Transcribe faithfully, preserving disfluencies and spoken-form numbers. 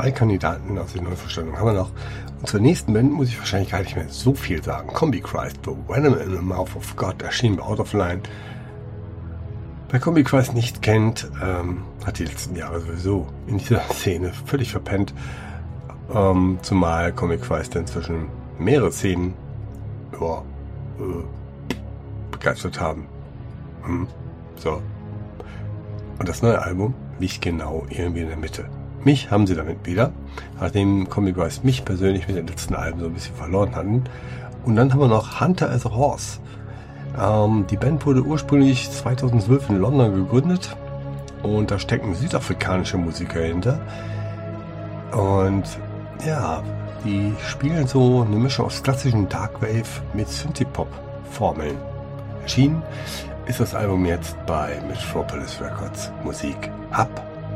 zwei Kandidaten aus der Neuvorstellung haben wir noch. Und zur nächsten Band muss ich wahrscheinlich gar nicht mehr so viel sagen. Combichrist, The Venom in the Mouth of God, erschienen bei Out of Line. Wer Combichrist nicht kennt, ähm, hat die letzten Jahre sowieso in dieser Szene völlig verpennt. Ähm, zumal Combichrist inzwischen mehrere Szenen ja, äh, begeistert haben. Hm, so. Und das neue Album liegt genau irgendwie in der Mitte. Mich haben sie damit wieder, nachdem Combichrist mich persönlich mit den letzten Alben so ein bisschen verloren hatten. Und dann haben wir noch Hunter as a Horse. Ähm, die Band wurde ursprünglich zweitausendzwölf in London gegründet und da stecken südafrikanische Musiker hinter. Und ja, die spielen so eine Mischung aus klassischen Darkwave mit Synthie-Pop-Formeln. Erschienen ist das Album jetzt bei Metropolis Records. Musik ab.